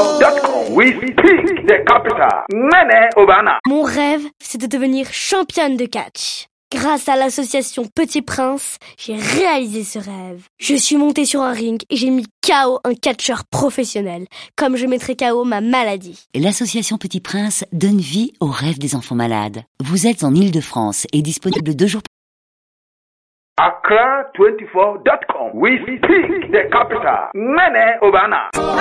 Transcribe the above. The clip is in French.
24724.com. We speak the capital. Nene Obana. Mon rêve, c'est de devenir championne de catch. Grâce à l'association Petit Prince, j'ai réalisé ce rêve. Je suis montée sur un ring et j'ai mis KO un catcheur professionnel, comme je mettrais KO ma maladie. L'association Petit Prince donne vie aux rêves des enfants malades. Vous êtes en Île-de-France et disponible 2 jours. Accra24.com. We speak the capital. Nene Obana.